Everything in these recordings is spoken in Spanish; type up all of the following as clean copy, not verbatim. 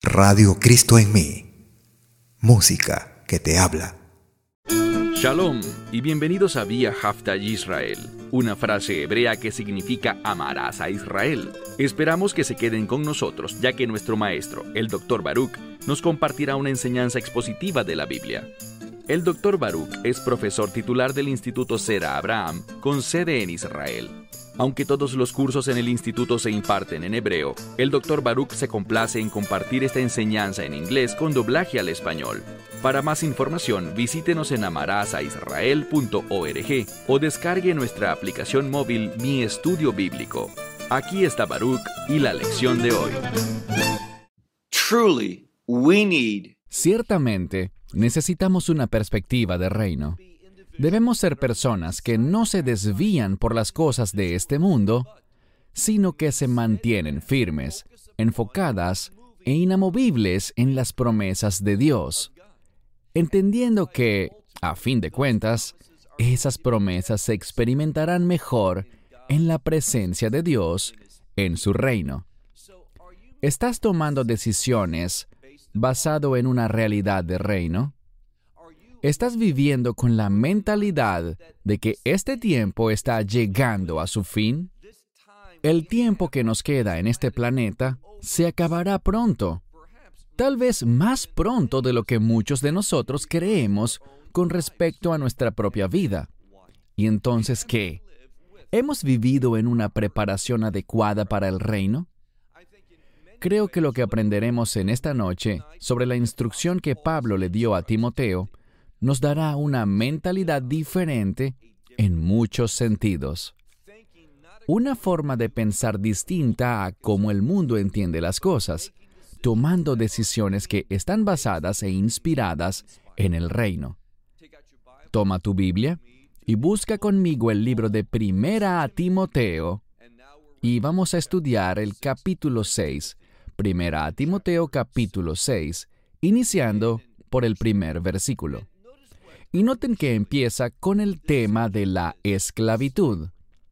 Radio Cristo en mí. Música que te habla. Shalom y bienvenidos a Vía Haftaj Israel, una frase hebrea que significa amarás a Israel. Esperamos que se queden con nosotros, ya que nuestro maestro, el Dr. Baruch, nos compartirá una enseñanza expositiva de la Biblia. El Dr. Baruch es profesor titular del Instituto Zera Abraham, con sede en Israel. Aunque todos los cursos en el instituto se imparten en hebreo, el Dr. Baruch se complace en compartir esta enseñanza en inglés con doblaje al español. Para más información, visítenos en amarasaisrael.org o descargue nuestra aplicación móvil Mi Estudio Bíblico. Aquí está Baruch y la lección de hoy. Ciertamente, necesitamos una perspectiva de reino. Debemos ser personas que no se desvían por las cosas de este mundo, sino que se mantienen firmes, enfocadas e inamovibles en las promesas de Dios, entendiendo que, a fin de cuentas, esas promesas se experimentarán mejor en la presencia de Dios en su reino. ¿Estás tomando decisiones basado en una realidad de reino? ¿Estás viviendo con la mentalidad de que este tiempo está llegando a su fin? El tiempo que nos queda en este planeta se acabará pronto, tal vez más pronto de lo que muchos de nosotros creemos con respecto a nuestra propia vida. ¿Y entonces qué? ¿Hemos vivido en una preparación adecuada para el reino? Creo que lo que aprenderemos en esta noche sobre la instrucción que Pablo le dio a Timoteo nos dará una mentalidad diferente en muchos sentidos. Una forma de pensar distinta a cómo el mundo entiende las cosas, tomando decisiones que están basadas e inspiradas en el reino. Toma tu Biblia y busca conmigo el libro de Primera a Timoteo y vamos a estudiar el capítulo 6, Primera a Timoteo capítulo 6, iniciando por el primer versículo. Y noten que empieza con el tema de la esclavitud.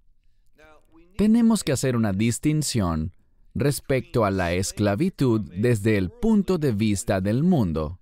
Tenemos que hacer una distinción respecto a la esclavitud desde el punto de vista del mundo.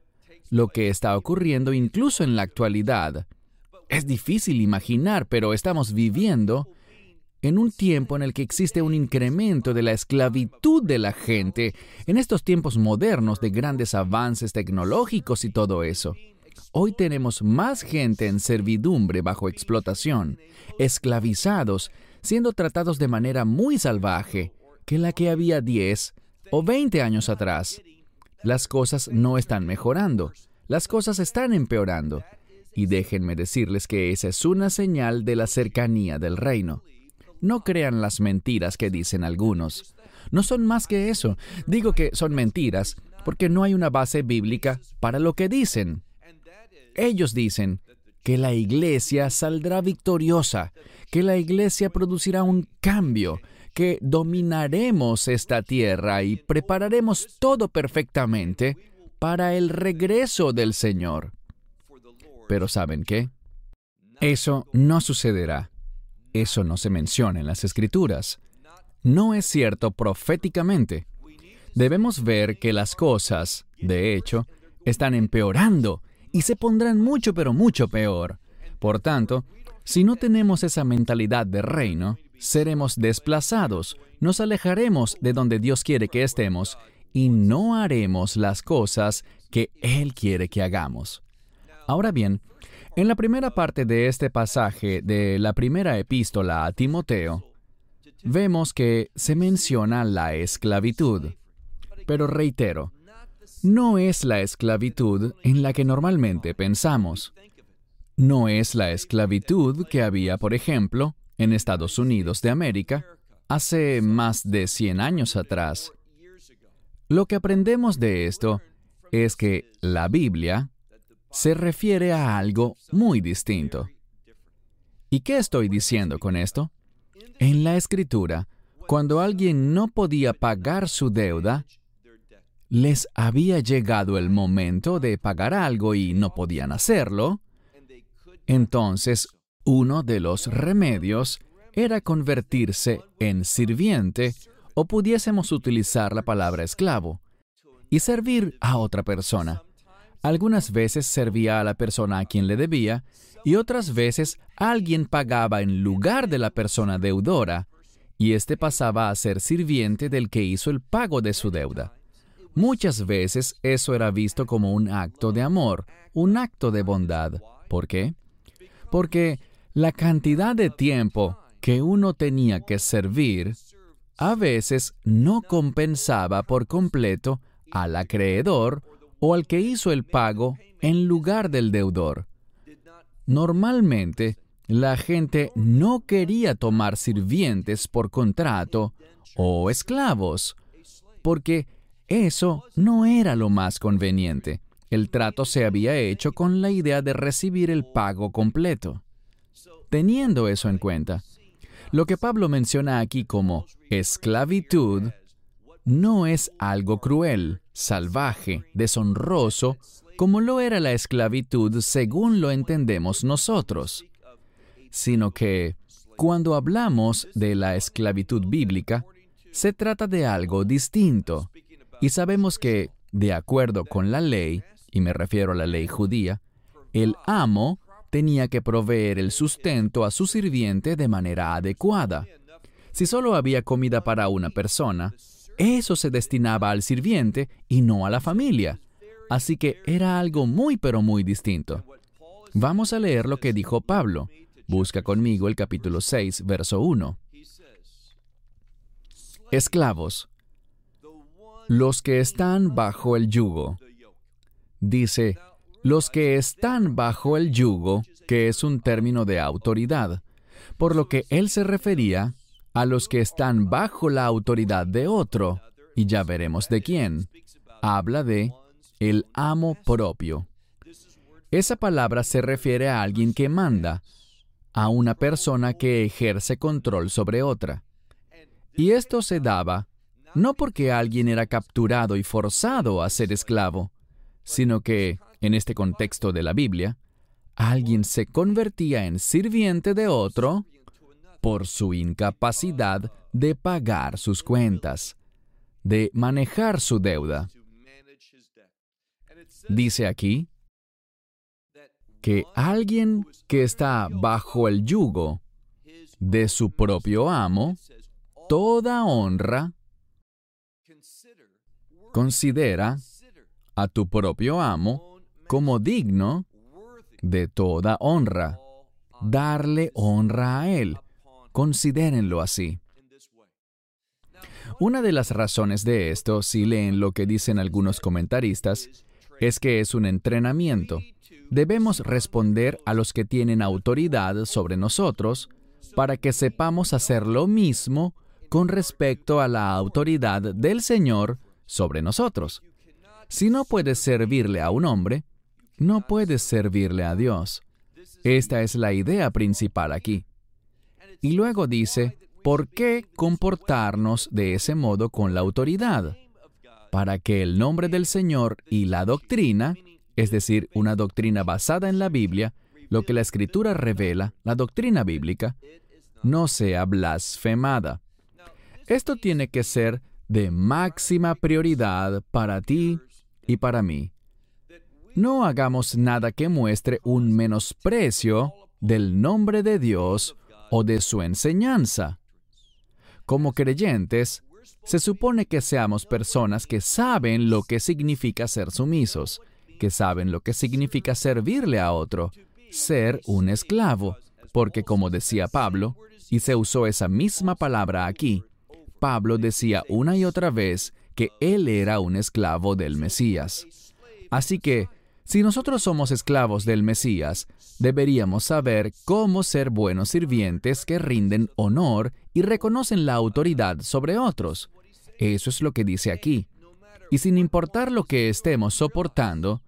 Lo que está ocurriendo incluso en la actualidad. Es difícil imaginar, pero estamos viviendo en un tiempo en el que existe un incremento de la esclavitud de la gente, en estos tiempos modernos de grandes avances tecnológicos y todo eso. Hoy tenemos más gente en servidumbre bajo explotación, esclavizados, siendo tratados de manera muy salvaje, que la que había 10 o 20 años atrás. Las cosas no están mejorando, las cosas están empeorando. Y déjenme decirles que esa es una señal de la cercanía del reino. No crean las mentiras que dicen algunos. No son más que eso. Digo que son mentiras porque no hay una base bíblica para lo que dicen. Ellos dicen que la iglesia saldrá victoriosa, que la iglesia producirá un cambio, que dominaremos esta tierra y prepararemos todo perfectamente para el regreso del Señor. Pero ¿saben qué? Eso no sucederá. Eso no se menciona en las Escrituras. No es cierto proféticamente. Debemos ver que las cosas, de hecho, están empeorando y se pondrán mucho, pero mucho peor. Por tanto, si no tenemos esa mentalidad de reino, seremos desplazados, nos alejaremos de donde Dios quiere que estemos y no haremos las cosas que Él quiere que hagamos. Ahora bien, en la primera parte de este pasaje de la primera epístola a Timoteo, vemos que se menciona la esclavitud. Pero reitero, no es la esclavitud en la que normalmente pensamos. No es la esclavitud que había, por ejemplo, en Estados Unidos de América, hace más de 100 años atrás. Lo que aprendemos de esto es que la Biblia se refiere a algo muy distinto. ¿Y qué estoy diciendo con esto? En la Escritura, cuando alguien no podía pagar su deuda, les había llegado el momento de pagar algo y no podían hacerlo, entonces uno de los remedios era convertirse en sirviente, o pudiésemos utilizar la palabra esclavo. y servir a otra persona. Algunas veces servía a la persona a quien le debía, y otras veces alguien pagaba en lugar de la persona deudora, y éste pasaba a ser sirviente del que hizo el pago de su deuda. Muchas veces eso era visto como un acto de amor, un acto de bondad. ¿Por qué? Porque la cantidad de tiempo que uno tenía que servir a veces no compensaba por completo al acreedor o al que hizo el pago en lugar del deudor. Normalmente, la gente no quería tomar sirvientes por contrato o esclavos, porque eso no era lo más conveniente. El trato se había hecho con la idea de recibir el pago completo. Teniendo eso en cuenta, lo que Pablo menciona aquí como esclavitud no es algo cruel, salvaje, deshonroso, como lo era la esclavitud según lo entendemos nosotros, sino que cuando hablamos de la esclavitud bíblica, se trata de algo distinto. Y sabemos que, de acuerdo con la ley, y me refiero a la ley judía, el amo tenía que proveer el sustento a su sirviente de manera adecuada. Si solo había comida para una persona, eso se destinaba al sirviente y no a la familia. Así que era algo muy pero muy distinto. Vamos a leer lo que dijo Pablo. Busca conmigo el capítulo 6, verso 1. Esclavos, los que están bajo el yugo. Dice, los que están bajo el yugo, que es un término de autoridad, por lo que él se refería a los que están bajo la autoridad de otro, y ya veremos de quién. Habla de el amo propio. Esa palabra se refiere a alguien que manda, a una persona que ejerce control sobre otra. Y esto se daba no porque alguien era capturado y forzado a ser esclavo, sino que, en este contexto de la Biblia, alguien se convertía en sirviente de otro por su incapacidad de pagar sus cuentas, de manejar su deuda. Dice aquí que alguien que está bajo el yugo de su propio amo, toda honra, considera a tu propio amo como digno de toda honra. Darle honra a él. Considérenlo así. Una de las razones de esto, si leen lo que dicen algunos comentaristas, es que es un entrenamiento. Debemos responder a los que tienen autoridad sobre nosotros para que sepamos hacer lo mismo con respecto a la autoridad del Señor sobre nosotros. Si no puedes servirle a un hombre, no puedes servirle a Dios. Esta es la idea principal aquí. Y luego dice, ¿por qué comportarnos de ese modo con la autoridad? Para que el nombre del Señor y la doctrina, es decir, una doctrina basada en la Biblia, lo que la Escritura revela, la doctrina bíblica, no sea blasfemada. Esto tiene que ser de máxima prioridad para ti y para mí. No hagamos nada que muestre un menosprecio del nombre de Dios o de su enseñanza. Como creyentes, se supone que seamos personas que saben lo que significa ser sumisos, que saben lo que significa servirle a otro, ser un esclavo, porque como decía Pablo, y se usó esa misma palabra aquí, Pablo decía una y otra vez que él era un esclavo del Mesías. Así que, si nosotros somos esclavos del Mesías, deberíamos saber cómo ser buenos sirvientes que rinden honor y reconocen la autoridad sobre otros. Eso es lo que dice aquí. Y sin importar lo que estemos soportando,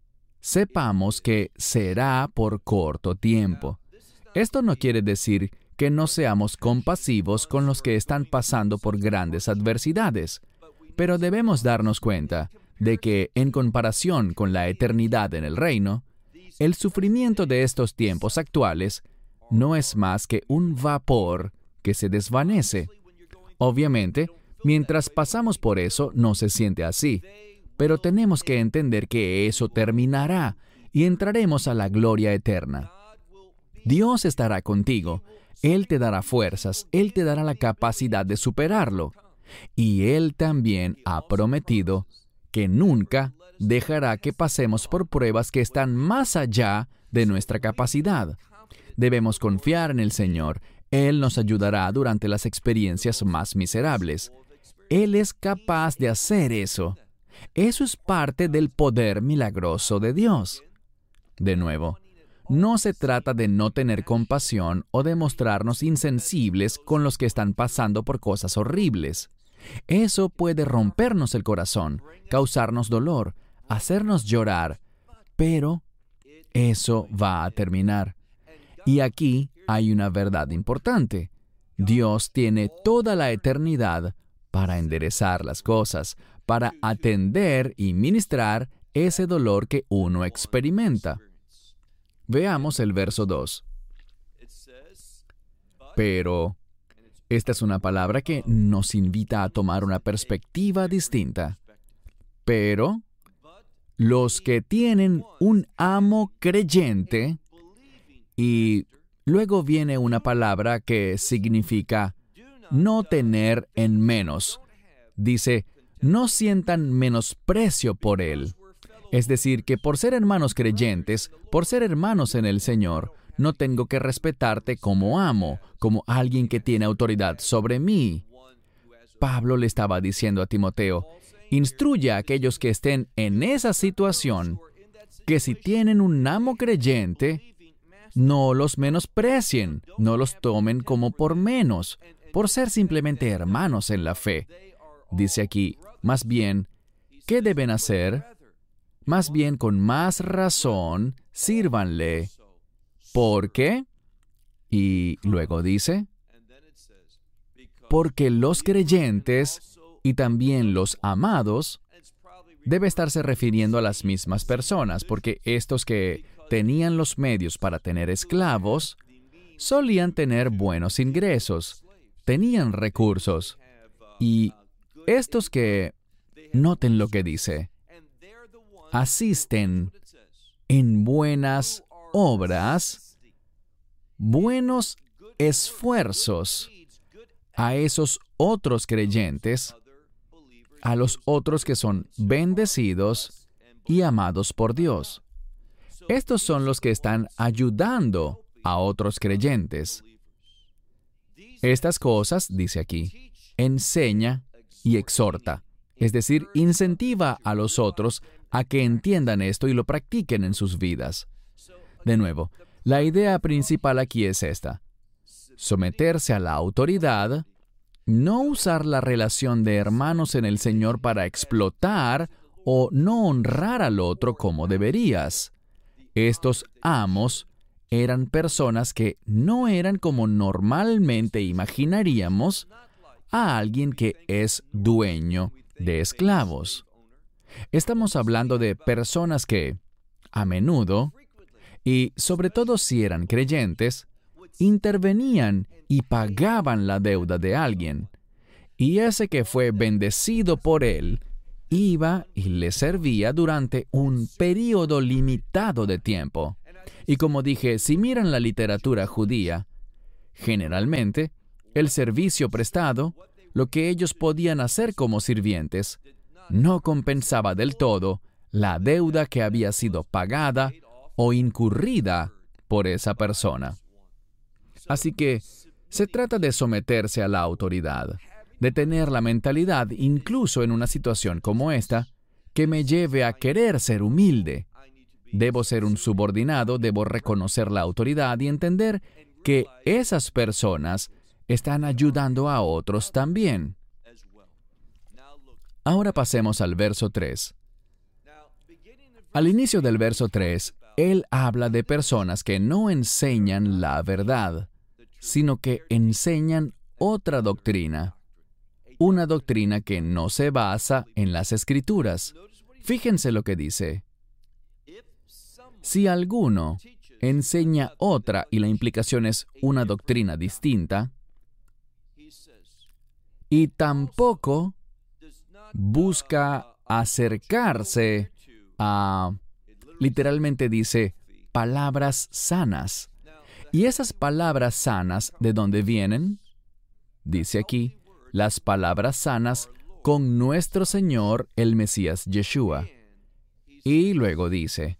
sepamos que será por corto tiempo. Esto no quiere decir que no seamos compasivos con los que están pasando por grandes adversidades, pero debemos darnos cuenta de que, en comparación con la eternidad en el reino, el sufrimiento de estos tiempos actuales no es más que un vapor que se desvanece. Obviamente, mientras pasamos por eso, no se siente así, pero tenemos que entender que eso terminará y entraremos a la gloria eterna. Dios estará contigo. Él te dará fuerzas, Él te dará la capacidad de superarlo. Y Él también ha prometido que nunca dejará que pasemos por pruebas que están más allá de nuestra capacidad. Debemos confiar en el Señor. Él nos ayudará durante las experiencias más miserables. Él es capaz de hacer eso. Eso es parte del poder milagroso de Dios. De nuevo, no se trata de no tener compasión o de mostrarnos insensibles con los que están pasando por cosas horribles. Eso puede rompernos el corazón, causarnos dolor, hacernos llorar, pero eso va a terminar. Y aquí hay una verdad importante. Dios tiene toda la eternidad para enderezar las cosas, para atender y ministrar ese dolor que uno experimenta. Veamos el verso 2. Pero, esta es una palabra que nos invita a tomar una perspectiva distinta. Pero, los que tienen un amo creyente, y luego viene una palabra que significa no tener en menos. Dice, no sientan menosprecio por él. Es decir, que por ser hermanos creyentes, por ser hermanos en el Señor, no tengo que respetarte como amo, como alguien que tiene autoridad sobre mí. Pablo le estaba diciendo a Timoteo, instruye a aquellos que estén en esa situación, que si tienen un amo creyente, no los menosprecien, no los tomen como por menos, por ser simplemente hermanos en la fe. Dice aquí, más bien, ¿qué deben hacer? Más bien, con más razón, sírvanle. ¿Por qué? Y luego dice, porque los creyentes y también los amados, debe estarse refiriendo a las mismas personas, porque estos que tenían los medios para tener esclavos, solían tener buenos ingresos, tenían recursos. Y estos que, noten lo que dice, asisten en buenas obras, buenos esfuerzos a esos otros creyentes, a los otros que son bendecidos y amados por Dios. Estos son los que están ayudando a otros creyentes. Estas cosas, dice aquí, enseña y exhorta, es decir, incentiva a los otros a que entiendan esto y lo practiquen en sus vidas. De nuevo, la idea principal aquí es esta: someterse a la autoridad, no usar la relación de hermanos en el Señor para explotar o no honrar al otro como deberías. Estos amos eran personas que no eran como normalmente imaginaríamos a alguien que es dueño de esclavos. Estamos hablando de personas que, a menudo, y sobre todo si eran creyentes, intervenían y pagaban la deuda de alguien. Y ese que fue bendecido por él, iba y le servía durante un período limitado de tiempo. Y como dije, si miran la literatura judía, generalmente, el servicio prestado, lo que ellos podían hacer como sirvientes, no compensaba del todo la deuda que había sido pagada o incurrida por esa persona. Así que se trata de someterse a la autoridad, de tener la mentalidad, incluso en una situación como esta, que me lleve a querer ser humilde. Debo ser un subordinado, debo reconocer la autoridad y entender que esas personas están ayudando a otros también. Ahora pasemos al verso 3. Al inicio del verso 3, él habla de personas que no enseñan la verdad, sino que enseñan otra doctrina. Una doctrina que no se basa en las Escrituras. Fíjense lo que dice. Si alguno enseña otra y la implicación es una doctrina distinta, y tampoco busca acercarse a, literalmente dice, palabras sanas. ¿Y esas palabras sanas de dónde vienen? Dice aquí, las palabras sanas con nuestro Señor, el Mesías Yeshua. Y luego dice,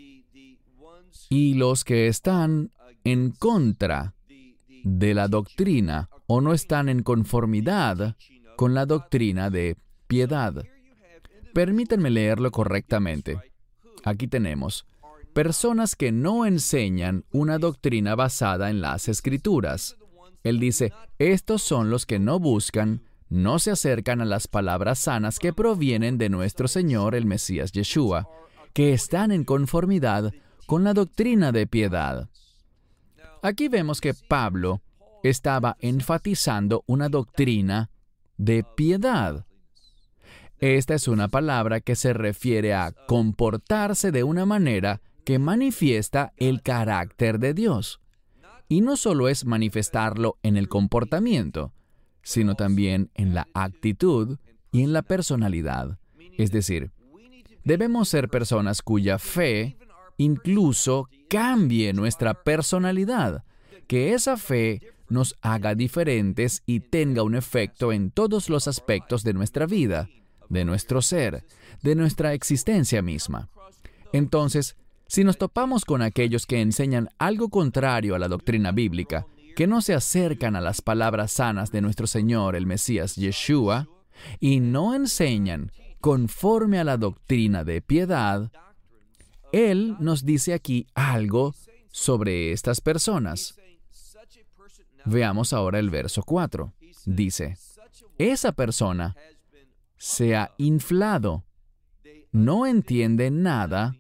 y los que están en contra de la doctrina o no están en conformidad con la doctrina de piedad. Permítanme leerlo correctamente. Aquí tenemos personas que no enseñan una doctrina basada en las Escrituras. Él dice, estos son los que no buscan, no se acercan a las palabras sanas que provienen de nuestro Señor, el Mesías Yeshua, que están en conformidad con la doctrina de piedad. Aquí vemos que Pablo estaba enfatizando una doctrina de piedad. Esta es una palabra que se refiere a comportarse de una manera que manifiesta el carácter de Dios. Y no solo es manifestarlo en el comportamiento, sino también en la actitud y en la personalidad. Es decir, debemos ser personas cuya fe incluso cambie nuestra personalidad, que esa fe nos haga diferentes y tenga un efecto en todos los aspectos de nuestra vida, de nuestro ser, de nuestra existencia misma. Entonces, si nos topamos con aquellos que enseñan algo contrario a la doctrina bíblica, que no se acercan a las palabras sanas de nuestro Señor, el Mesías Yeshua, y no enseñan conforme a la doctrina de piedad, Él nos dice aquí algo sobre estas personas. Veamos ahora el verso 4. Dice, esa persona se ha inflado, no entiende nada,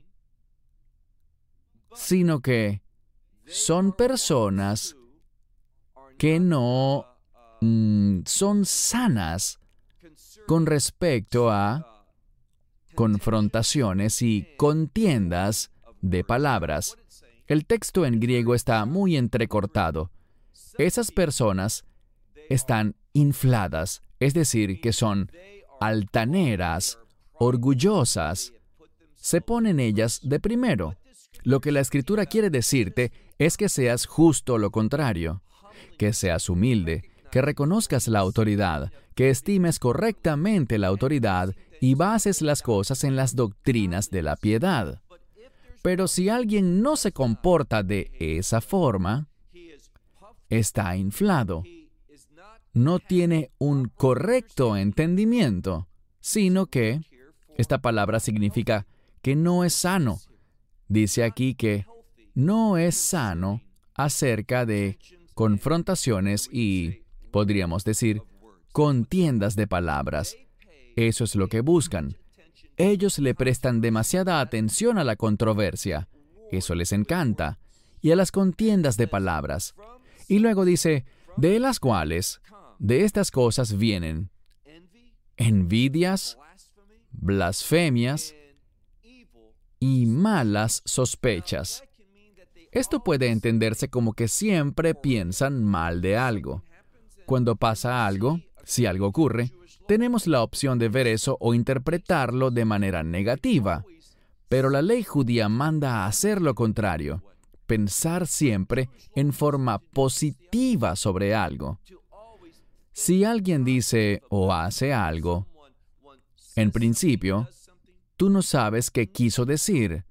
sino que son personas que no son sanas con respecto a confrontaciones y contiendas de palabras. El texto en griego está muy entrecortado. Esas personas están infladas, es decir, que son altaneras, orgullosas. Se ponen ellas de primero. Lo que la Escritura quiere decirte es que seas justo lo contrario, que seas humilde, que reconozcas la autoridad, que estimes correctamente la autoridad y bases las cosas en las doctrinas de la piedad. Pero si alguien no se comporta de esa forma, está inflado. No tiene un correcto entendimiento, sino que esta palabra significa que no es sano. Dice aquí que no es sano acerca de confrontaciones y, podríamos decir, contiendas de palabras. Eso es lo que buscan. Ellos le prestan demasiada atención a la controversia. Eso les encanta. Y a las contiendas de palabras. Y luego dice, de las cuales, de estas cosas vienen envidias, blasfemias y malas sospechas. Esto puede entenderse como que siempre piensan mal de algo. Cuando pasa algo, si algo ocurre, tenemos la opción de ver eso o interpretarlo de manera negativa. Pero la ley judía manda a hacer lo contrario, pensar siempre en forma positiva sobre algo. Si alguien dice o hace algo, en principio, tú no sabes qué quiso decir,